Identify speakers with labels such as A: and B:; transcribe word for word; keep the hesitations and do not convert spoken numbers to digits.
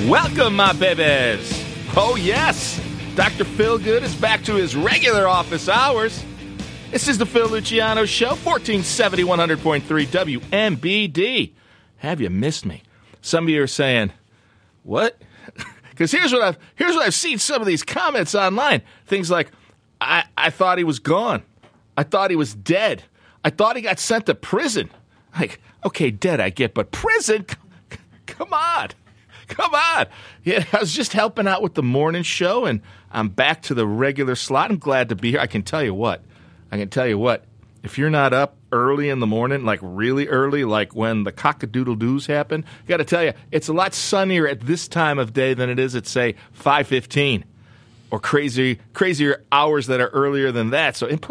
A: Welcome, my babies. Oh, yes. Doctor Philgood is back to his regular office hours. This is the Phil Luciano Show, fourteen seventy, one hundred point three W M B D. Have you missed me? Some of you are saying, what? Because here's what I've here's what I've seen some of these comments online. Things like, I, I thought he was gone. I thought he was dead. I thought he got sent to prison. Like, okay, dead I get, but prison? Come on. Come on. Yeah, I was just helping out with the morning show, and I'm back to the regular slot. I'm glad to be here. I can tell you what. I can tell you what. If you're not up early in the morning, like really early, like when the cock-a-doodle-doos happen, I got to tell you, it's a lot sunnier at this time of day than it is at, say, five fifteen or crazy, crazier hours that are earlier than that. So, and plus,